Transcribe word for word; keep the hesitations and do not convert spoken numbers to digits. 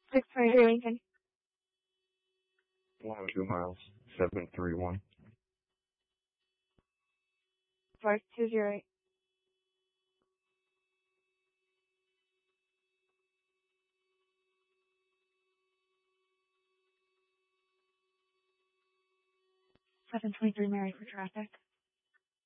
six twenty-three Lincoln. one oh two miles, seven three one. four two zero eight. seven twenty-three Mary for traffic.